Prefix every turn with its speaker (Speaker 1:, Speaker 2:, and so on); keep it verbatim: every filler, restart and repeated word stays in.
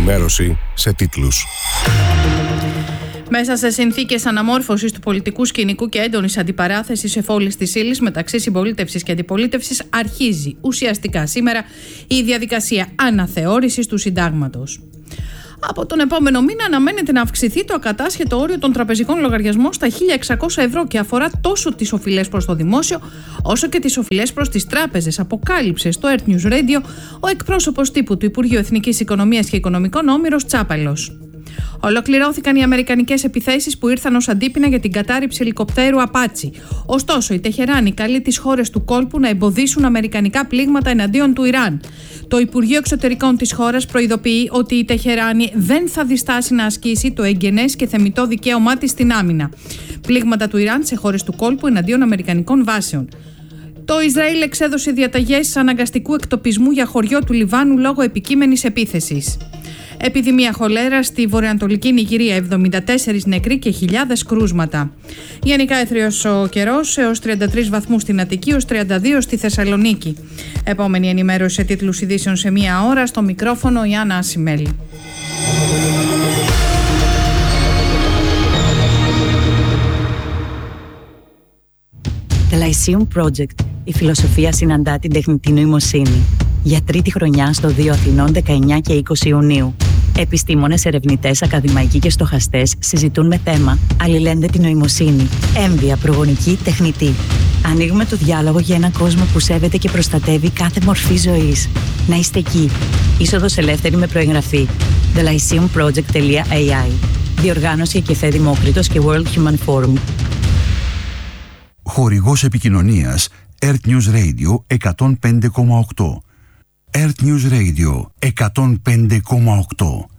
Speaker 1: Ενημέρωση σε τίτλους.
Speaker 2: Μέσα σε συνθήκες αναμόρφωσης του πολιτικού σκηνικού και έντονης αντιπαράθεσης εφόλης της ύλης μεταξύ συμπολίτευσης και αντιπολίτευσης, αρχίζει ουσιαστικά σήμερα η διαδικασία αναθεώρησης του συντάγματος. Από τον επόμενο μήνα αναμένεται να αυξηθεί το ακατάσχετο όριο των τραπεζικών λογαριασμών στα χίλια εξακόσια ευρώ και αφορά τόσο τις οφειλές προς το δημόσιο όσο και τις οφειλές προς τις τράπεζες, αποκάλυψε στο Earth News Radio ο εκπρόσωπος τύπου του Υπουργείου Εθνικής Οικονομίας και Οικονομικών, Όμηρος Τσάπαλος. Ολοκληρώθηκαν οι αμερικανικές επιθέσεις που ήρθαν ως αντίπεινα για την κατάρριψη ελικοπτέρου Απάτσι. Ωστόσο, η Τεχεράνη καλεί τις χώρες του κόλπου να εμποδίσουν αμερικανικά πλήγματα εναντίον του Ιράν. Το Υπουργείο Εξωτερικών της χώρας προειδοποιεί ότι η Τεχεράνη δεν θα διστάσει να ασκήσει το εγγενές και θεμιτό δικαίωμά της στην άμυνα. Πλήγματα του Ιράν σε χώρες του κόλπου εναντίον αμερικανικών βάσεων. Το Ισραήλ εξέδωσε διαταγές αναγκαστικού εκτοπισμού για χωριό του Λιβάνου λόγω επικείμενης επίθεσης. Επιδημία χολέρα στη βορειοανατολική Νιγηρία, εβδομήντα τέσσερις νεκροί και χιλιάδες κρούσματα. Γενικά έθριος ο καιρός έως τριάντα τρεις βαθμούς στην Αττική, έως τριάντα δύο στη Θεσσαλονίκη. Επόμενη ενημέρωση σε τίτλους ειδήσεων σε μία ώρα, στο μικρόφωνο η Άννα Ασημέλη.
Speaker 3: The Lyceum Project. Η φιλοσοφία συναντά την τεχνητή νοημοσύνη. Για τρίτη χρονιά στο δύο Αθηνών, δεκαεννιά και είκοσι Ιουνίου. Επιστήμονες, ερευνητές, ακαδημαϊκοί και στοχαστές συζητούν με θέμα αλληλένδετη νοημοσύνη, έμβια, προγονική, τεχνητή. Ανοίγουμε το διάλογο για έναν κόσμο που σέβεται και προστατεύει κάθε μορφή ζωής. Να είστε εκεί. Είσοδος ελεύθερη με προεγγραφή. the lyceum project dot a i. Διοργάνωση Εκεφέ Δημόκριτος και World Human Forum.
Speaker 4: Χορηγός επικοινωνίας Earth News Radio εκατόν πέντε κόμμα οκτώ. Earth News Radio εκατόν πέντε κόμμα οκτώ.